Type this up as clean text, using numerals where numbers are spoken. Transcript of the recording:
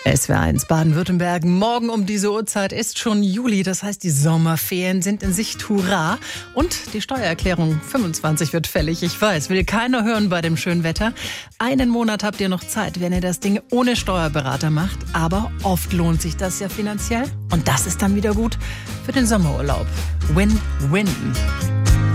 SWR1 Baden-Württemberg. Morgen um diese Uhrzeit ist schon Juli. Das heißt, die Sommerferien sind in Sicht. Hurra! Und die Steuererklärung 25 wird fällig. Ich weiß, will keiner hören bei dem schönen Wetter. Einen Monat habt ihr noch Zeit, wenn ihr das Ding ohne Steuerberater macht. Aber oft lohnt sich das ja finanziell. Und das ist dann wieder gut für den Sommerurlaub. Win-win.